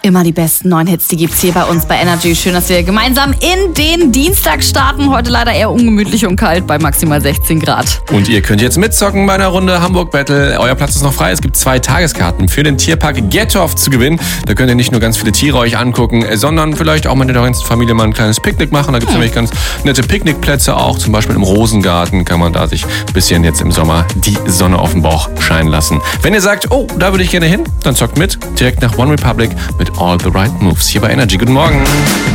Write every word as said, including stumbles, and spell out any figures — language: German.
Immer die besten neuen Hits, die gibt's hier bei uns bei Energy. Schön, dass wir gemeinsam in den Dienstag starten. Heute leider eher ungemütlich und kalt bei maximal sechzehn Grad. Und ihr könnt jetzt mitzocken bei einer Runde Hamburg Battle. Euer Platz ist noch frei. Es gibt zwei Tageskarten für den Tierpark Gettorf zu gewinnen. Da könnt ihr nicht nur ganz viele Tiere euch angucken, sondern vielleicht auch mit der ganzen Familie mal ein kleines Picknick machen. Da gibt's hm. nämlich ganz nette Picknickplätze auch. Zum Beispiel im Rosengarten kann man da sich ein bisschen jetzt im Sommer die Sonne auf den Bauch scheinen lassen. Wenn ihr sagt, oh, da würde ich gerne hin, dann zockt mit. Direkt nach One Republic mit All the Right Moves hier bei Energy. Guten Morgen.